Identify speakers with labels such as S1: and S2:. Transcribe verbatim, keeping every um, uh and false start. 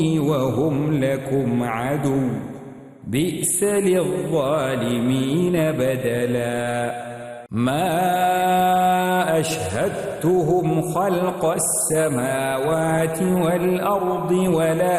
S1: وهم لكم عدو بئس للظالمين بدلا ما أشهدتهم خلق السماوات والأرض ولا